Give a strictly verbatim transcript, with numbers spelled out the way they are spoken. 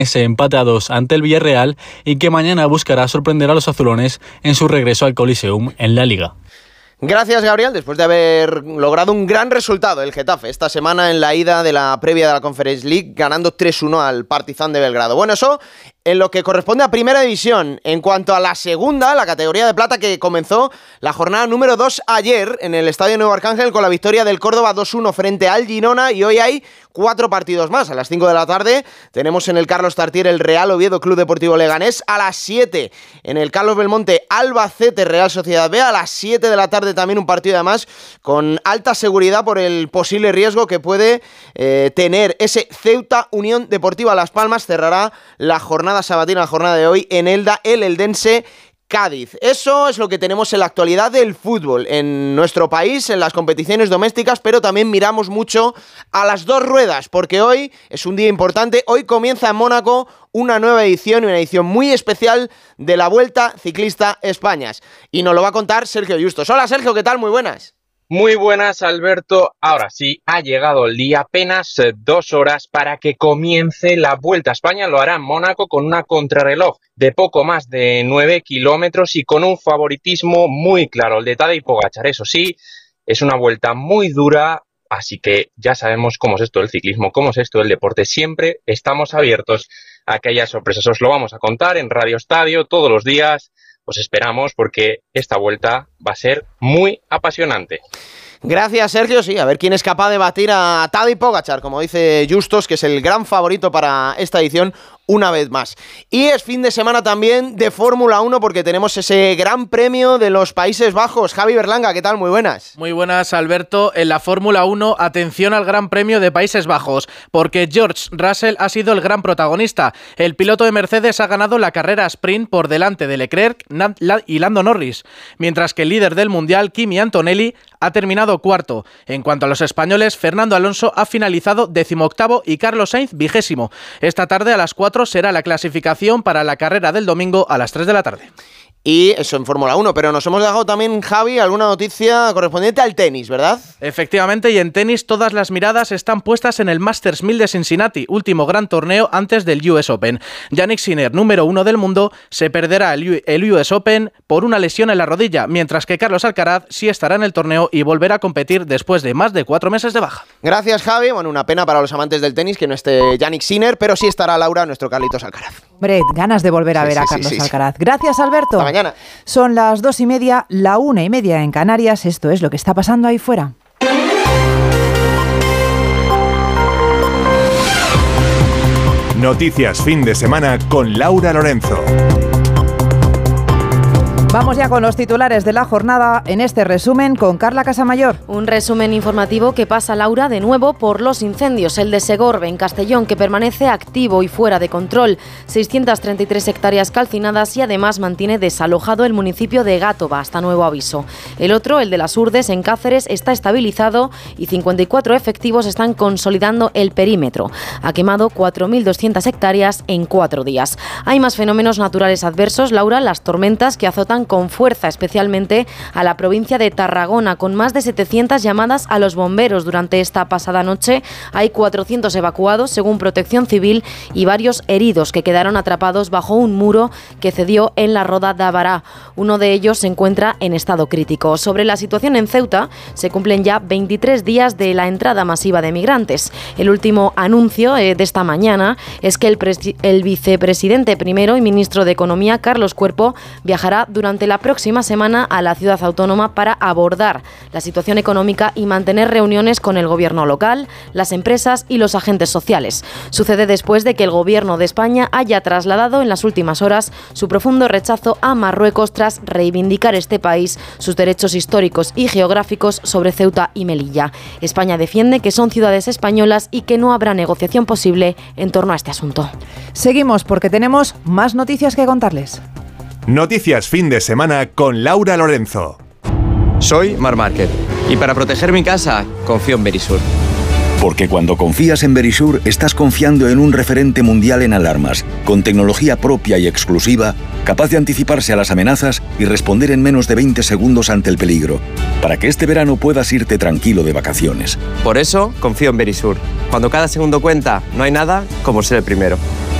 ese empate a dos ante el Villarreal y que mañana buscará sorprender a los azulones en su regreso al Coliseum en la Liga. Gracias, Gabriel, después de haber logrado un gran resultado el Getafe esta semana en la ida de la previa de la Conference League, ganando tres uno al Partizan de Belgrado. Bueno, eso en lo que corresponde a Primera División. En cuanto a la segunda, la categoría de plata, que comenzó la jornada número dos ayer en el Estadio Nuevo Arcángel con la victoria del Córdoba dos uno frente al Girona, y hoy hay cuatro partidos más. A las cinco de la tarde tenemos en el Carlos Tartiere el Real Oviedo Club Deportivo Leganés, a las siete en el Carlos Belmonte Albacete Real Sociedad B, a las siete de la tarde también un partido además con alta seguridad por el posible riesgo que puede eh, tener ese Ceuta Unión Deportiva Las Palmas. Cerrará la jornada sabatina, la jornada de hoy en Elda, el Eldense Cádiz. Eso es lo que tenemos en la actualidad del fútbol en nuestro país, en las competiciones domésticas, pero también miramos mucho a las dos ruedas, porque hoy es un día importante. Hoy comienza en Mónaco una nueva edición, una edición muy especial de la Vuelta Ciclista Españas. Y nos lo va a contar Sergio Justos. Hola Sergio, ¿qué tal? Muy buenas. Muy buenas, Alberto. Ahora sí, ha llegado el día, apenas eh, dos horas para que comience la Vuelta a España. Lo hará en Mónaco con una contrarreloj de poco más de nueve kilómetros y con un favoritismo muy claro, el de Tadej Pogačar. Eso sí, es una vuelta muy dura, así que ya sabemos cómo es esto del ciclismo, cómo es esto del deporte. Siempre estamos abiertos a que haya sorpresas. Os lo vamos a contar en Radio Estadio todos los días. Os esperamos porque esta vuelta va a ser muy apasionante. Gracias, Sergio. Sí, a ver quién es capaz de batir a Tadej Pogačar, como dice Justos, que es el gran favorito para esta edición una vez más. Y es fin de semana también de Fórmula uno, porque tenemos ese gran premio de los Países Bajos. Javi Berlanga, ¿qué tal? Muy buenas. Muy buenas, Alberto. En la Fórmula uno, atención al Gran Premio de Países Bajos, porque George Russell ha sido el gran protagonista. El piloto de Mercedes ha ganado la carrera sprint por delante de Leclerc y Lando Norris, mientras que el líder del Mundial, Kimi Antonelli, ha terminado cuarto. En cuanto a los españoles, Fernando Alonso ha finalizado decimoctavo y Carlos Sainz vigésimo. Esta tarde a las cuatro será la clasificación para la carrera del domingo a las tres de la tarde. Y eso en Fórmula uno, pero nos hemos dejado también, Javi, alguna noticia correspondiente al tenis, ¿verdad? Efectivamente, y en tenis todas las miradas están puestas en el Masters mil de Cincinnati, último gran torneo antes del U S Open. Jannik Sinner, número uno del mundo, se perderá el U S Open por una lesión en la rodilla, mientras que Carlos Alcaraz sí estará en el torneo y volverá a competir después de más de cuatro meses de baja. Gracias, Javi. Bueno, una pena para los amantes del tenis que no esté Jannik Sinner, pero sí estará Laura, nuestro Carlitos Alcaraz. Hombre, ganas de volver a sí, ver sí, a sí, Carlos sí, sí. Alcaraz. Gracias, Alberto. Hasta mañana. Son las dos y media, la una y media en Canarias. Esto es lo que está pasando ahí fuera. Noticias fin de semana con Laura Lorenzo. Vamos ya con los titulares de la jornada en este resumen con Carla Casamayor. Un resumen informativo que pasa, Laura, de nuevo por los incendios. El de Segorbe, en Castellón, que permanece activo y fuera de control. seiscientas treinta y tres hectáreas calcinadas y además mantiene desalojado el municipio de Gátova hasta nuevo aviso. El otro, el de Las Urdes, en Cáceres, está estabilizado y cincuenta y cuatro efectivos están consolidando el perímetro. Ha quemado cuatro mil doscientas hectáreas en cuatro días. Hay más fenómenos naturales adversos, Laura, las tormentas que azotan con fuerza especialmente a la provincia de Tarragona, con más de setecientas llamadas a los bomberos durante esta pasada noche. Hay cuatrocientos evacuados según Protección Civil y varios heridos que quedaron atrapados bajo un muro que cedió en la Roda de Abará. Uno de ellos se encuentra en estado crítico. Sobre la situación en Ceuta, se cumplen ya veintitrés días de la entrada masiva de migrantes. El último anuncio eh, de esta mañana es que el, presi- el vicepresidente primero y ministro de Economía, Carlos Cuerpo, viajará durante la próxima semana a la ciudad autónoma para abordar la situación económica y mantener reuniones con el gobierno local, las empresas y los agentes sociales. Sucede después de que el gobierno de España haya trasladado en las últimas horas su profundo rechazo a Marruecos tras reivindicar este país sus derechos históricos y geográficos sobre Ceuta y Melilla. España defiende que son ciudades españolas y que no habrá negociación posible en torno a este asunto. Seguimos porque tenemos más noticias que contarles. Noticias fin de semana con Laura Lorenzo. Soy Marc Márquez y para proteger mi casa confío en Verisur. Porque cuando confías en Verisur estás confiando en un referente mundial en alarmas, con tecnología propia y exclusiva, capaz de anticiparse a las amenazas y responder en menos de veinte segundos ante el peligro, para que este verano puedas irte tranquilo de vacaciones. Por eso confío en Verisur. Cuando cada segundo cuenta, no hay nada como ser el primero.